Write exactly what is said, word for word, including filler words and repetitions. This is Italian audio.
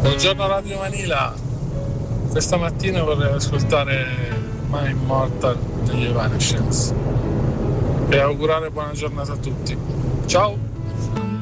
Buongiorno Radio Manila. Questa mattina vorrei ascoltare My Immortal degli Evanescence e augurare buona giornata a tutti. Ciao.